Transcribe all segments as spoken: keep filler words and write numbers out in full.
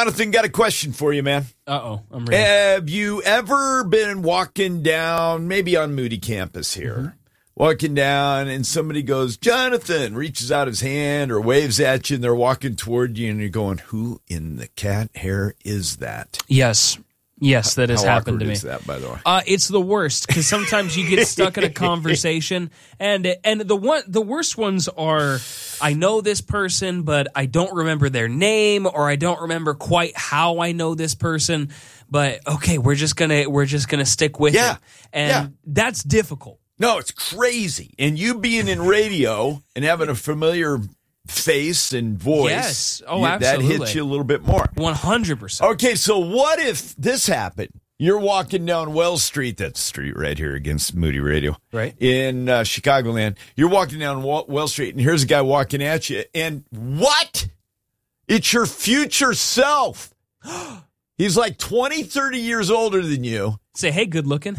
Jonathan, got a question for you, man. Uh-oh, I'm ready. Have you ever been walking down, maybe on Moody campus here, mm-hmm. walking down, and somebody goes, Jonathan, reaches out his hand or waves at you, and they're walking toward you, and you're going, who in the cat hair is that? Yes. Yes, that has How happened to me. How awkward is that, by the way? Uh, it's the worst, because sometimes you get stuck in a conversation, and and the one the worst ones are, I know this person, but I don't remember their name, or I don't remember quite how I know this person. But okay, we're just gonna we're just gonna stick with yeah. it, and yeah. that's difficult. No, it's crazy, and you being in radio and having a familiar face and voice, yes, oh, you, absolutely, that hits you a little bit more. One hundred percent. Okay, so what if this happened? You're walking down Wells Street, that's the street right here against Moody Radio, right in uh, Chicagoland. You're walking down Wells Street, and here's a guy walking at you, and what? It's your future self. He's like twenty, thirty years older than you. Say, hey, good looking.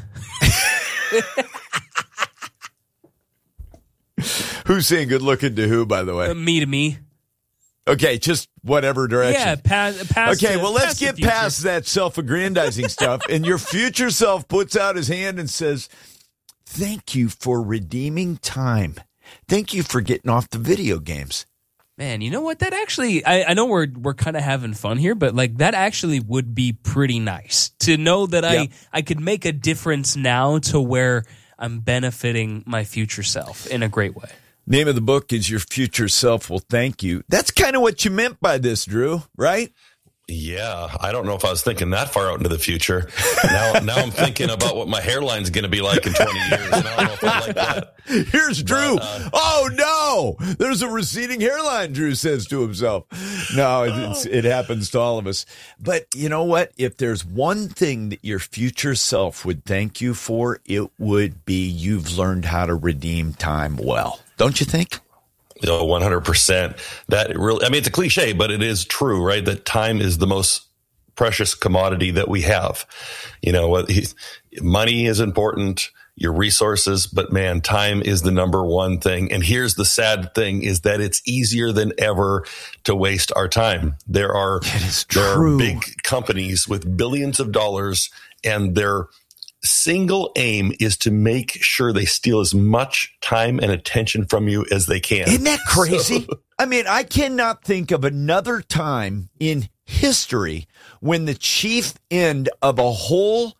Who's saying good looking to who, by the way? Uh, me to me. Okay, just whatever direction. Yeah, past. past okay, to, well, let's past get past that self-aggrandizing stuff. And your future self puts out his hand and says, thank you for redeeming time. Thank you for getting off the video games. Man, you know what? That actually, I, I know we're we're kind of having fun here, but like that actually would be pretty nice to know that I, yep. I could make a difference now to where I'm benefiting my future self in a great way. Name of the book is Your Future Self Will Thank You. That's kind of what you meant by this, Drew, right? Yeah, I don't know if I was thinking that far out into the future. Now, now I'm thinking about what my hairline's going to be like in twenty years. And I don't know if I like that. Here's Drew. But, uh, oh, no. There's a receding hairline, Drew says to himself. No, it's, it happens to all of us. But you know what? If there's one thing that your future self would thank you for, it would be you've learned how to redeem time well. Don't you think? Oh, one hundred percent. That really, I mean, it's a cliche, but it is true, right? That time is the most precious commodity that we have. You know, money is important, your resources, but man, time is the number one thing. And here's the sad thing is that it's easier than ever to waste our time. There are, there are big companies with billions of dollars, and they're single aim is to make sure they steal as much time and attention from you as they can. Isn't that crazy? So, I mean, I cannot think of another time in history when the chief end of a whole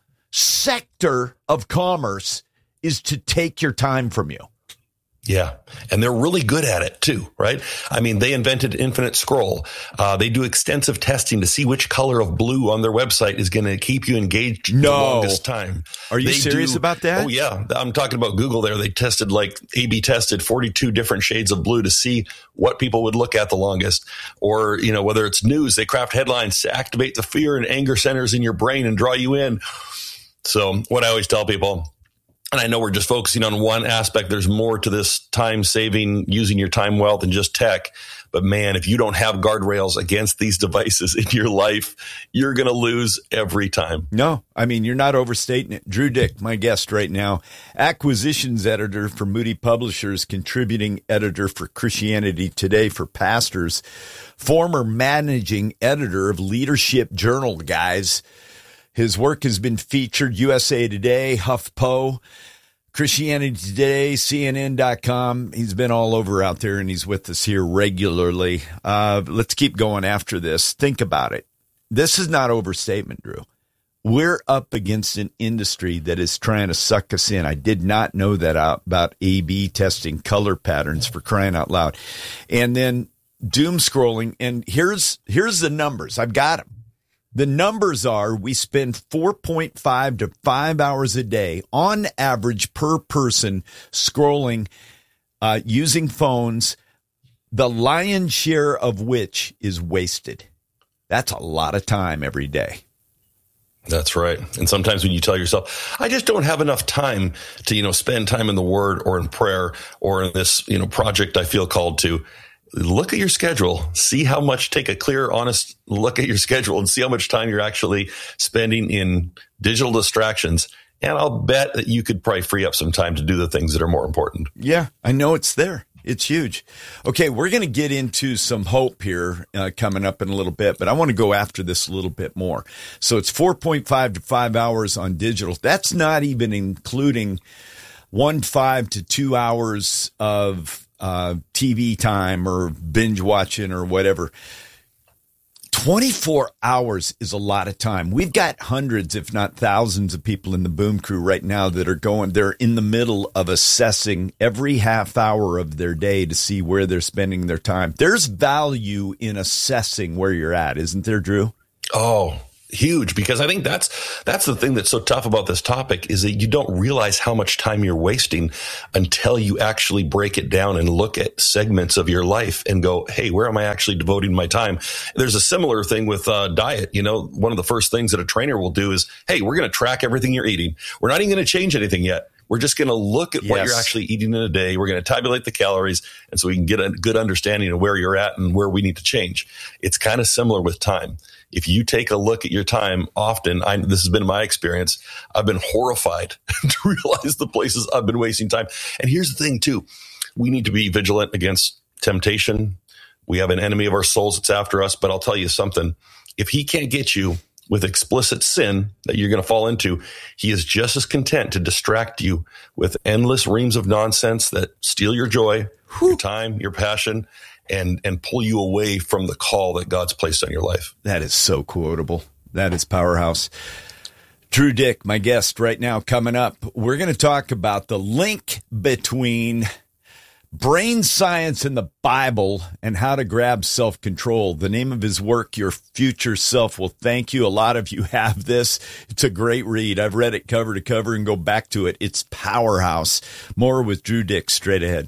sector of commerce is to take your time from you. Yeah. And they're really good at it too, right? I mean, they invented infinite scroll. Uh, they do extensive testing to see which color of blue on their website is going to keep you engaged no. the longest time. Are you they serious do, about that? Oh yeah. I'm talking about Google there. They tested like A B tested forty-two different shades of blue to see what people would look at the longest. Or, you know, whether it's news, they craft headlines to activate the fear and anger centers in your brain and draw you in. So what I always tell people, and I know we're just focusing on one aspect. There's more to this time saving, using your time well than just tech. But man, if you don't have guardrails against these devices in your life, you're going to lose every time. No, I mean, you're not overstating it. Drew Dick, my guest right now, acquisitions editor for Moody Publishers, contributing editor for Christianity Today for pastors, former managing editor of Leadership Journal, guys. His work has been featured U S A Today, HuffPo, Christianity Today, C N N dot com. He's been all over out there, and he's with us here regularly. Uh, let's keep going after this. Think about it. This is not overstatement, Drew. We're up against an industry that is trying to suck us in. I did not know that about A B testing color patterns, for crying out loud. And then doom scrolling. And here's here's the numbers. I've got them. The numbers are we spend four point five to five hours a day on average per person scrolling, uh, using phones, the lion's share of which is wasted. That's a lot of time every day. That's right. And sometimes when you tell yourself, I just don't have enough time to, you know, spend time in the Word or in prayer or in this, you know, project I feel called to, look at your schedule, see how much, take a clear, honest look at your schedule and see how much time you're actually spending in digital distractions. And I'll bet that you could probably free up some time to do the things that are more important. Yeah, I know it's there. It's huge. Okay, we're going to get into some hope here uh, coming up in a little bit, but I want to go after this a little bit more. So it's four point five to five hours on digital. That's not even including one, five to two hours of uh, T V time or binge watching or whatever. twenty-four hours is a lot of time. We've got hundreds, if not thousands, of people in the Boom Crew right now that are going, they're in the middle of assessing every half hour of their day to see where they're spending their time. There's value in assessing where you're at, isn't there, Drew? Oh, huge, because I think that's that's the thing that's so tough about this topic is that you don't realize how much time you're wasting until you actually break it down and look at segments of your life and go, hey, where am I actually devoting my time? There's a similar thing with uh, diet. You know, one of the first things that a trainer will do is, hey, we're going to track everything you're eating. We're not even going to change anything yet. We're just going to look at yes. what you're actually eating in a day. We're going to tabulate the calories, and so we can get a good understanding of where you're at and where we need to change. It's kind of similar with time. If you take a look at your time often, I, this has been my experience, I've been horrified to realize the places I've been wasting time. And here's the thing, too. We need to be vigilant against temptation. We have an enemy of our souls that's after us. But I'll tell you something. If he can't get you with explicit sin that you're going to fall into, he is just as content to distract you with endless reams of nonsense that steal your joy, Whew. your time, your passion, and and pull you away from the call that God's placed on your life. That is so quotable. That is powerhouse. Drew Dick, my guest right now coming up. We're going to talk about the link between brain science and the Bible and how to grab self-control. The name of his work, Your Future Self Will Thank You. A lot of you have this. It's a great read. I've read it cover to cover and go back to it. It's powerhouse. More with Drew Dick straight ahead.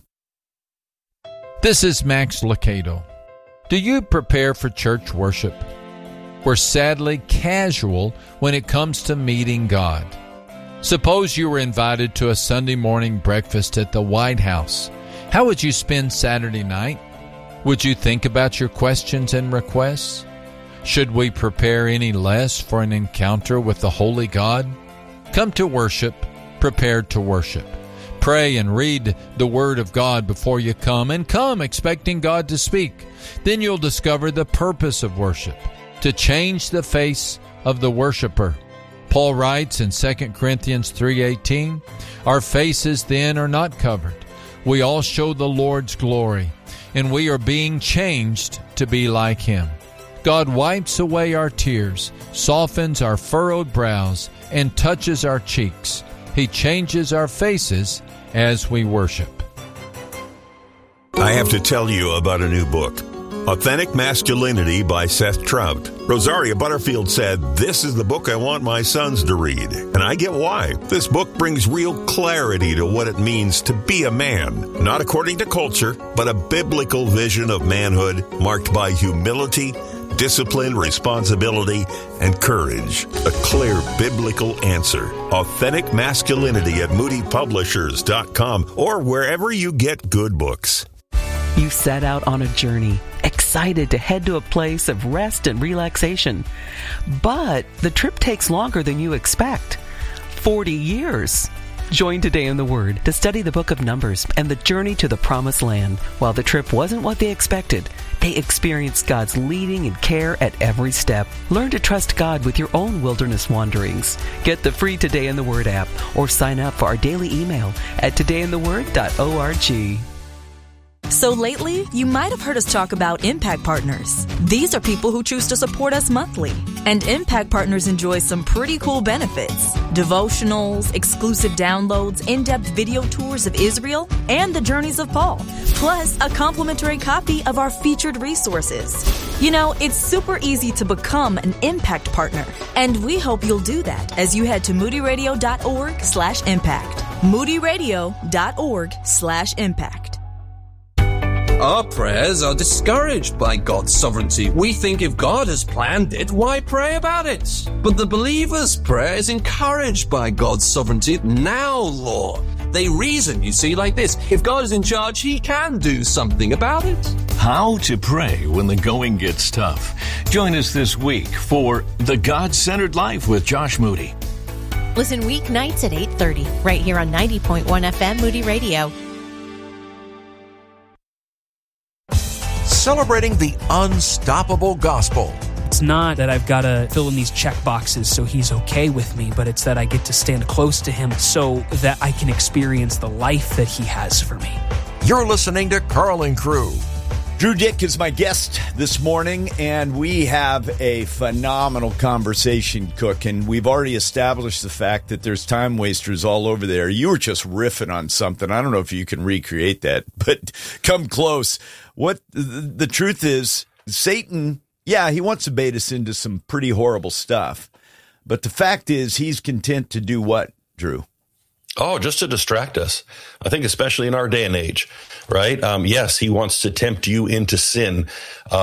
This is Max Lucado. Do you prepare for church worship? We're sadly casual when it comes to meeting God. Suppose you were invited to a Sunday morning breakfast at the White House. How would you spend Saturday night? Would you think about your questions and requests? Should we prepare any less for an encounter with the Holy God? Come to worship, prepared to worship. Pray and read the Word of God before you come, and come expecting God to speak. Then you'll discover the purpose of worship, to change the face of the worshiper. Paul writes in Second Corinthians three eighteen, our faces then are not covered. We all show the Lord's glory, and we are being changed to be like Him. God wipes away our tears, softens our furrowed brows, and touches our cheeks. He changes our faces as we worship. I have to tell you about a new book, Authentic Masculinity by Seth Trout. Rosaria Butterfield said, this is the book I want my sons to read. And I get why. This book brings real clarity to what it means to be a man, not according to culture, but a biblical vision of manhood marked by humility, discipline, responsibility, and courage. A clear biblical answer. Authentic Masculinity at moody publishers dot com or wherever you get good books. You set out on a journey, excited to head to a place of rest and relaxation. But the trip takes longer than you expect. forty years. Join Today in the Word to study the book of Numbers and the journey to the Promised Land. While the trip wasn't what they expected, they experienced God's leading and care at every step. Learn to trust God with your own wilderness wanderings. Get the free Today in the Word app or sign up for our daily email at today in the word dot org. So lately, you might have heard us talk about Impact Partners. These are people who choose to support us monthly. And Impact Partners enjoy some pretty cool benefits. Devotionals, exclusive downloads, in-depth video tours of Israel, and the journeys of Paul. Plus, a complimentary copy of our featured resources. You know, it's super easy to become an Impact Partner. And we hope you'll do that as you head to moody radio dot org slash impact. moody radio dot org slash impact. Our prayers are discouraged by God's sovereignty. We think if God has planned it, why pray about it? But the believer's prayer is encouraged by God's sovereignty. Now, Lord. They reason, you see, like this. If God is in charge, He can do something about it. How to pray when the going gets tough. Join us this week for The God-Centered Life with Josh Moody. Listen weeknights at eight thirty, right here on ninety point one F M Moody Radio. celebrating the unstoppable gospel. It's not that I've got to fill in these check boxes so he's okay with me, but it's that I get to stand close to him so that I can experience the life that he has for me. You're listening to Carl and Crew. Drew Dick is my guest this morning, and we have a phenomenal conversation cooking. We've already established the fact that there's time wasters all over there. You were just riffing on something. I don't know if you can recreate that, but come close. What the truth is, Satan, yeah, he wants to bait us into some pretty horrible stuff. But the fact is, he's content to do what, Drew? Oh, just to distract us. I think especially in our day and age, right? Um, yes, he wants to tempt you into sin. Uh,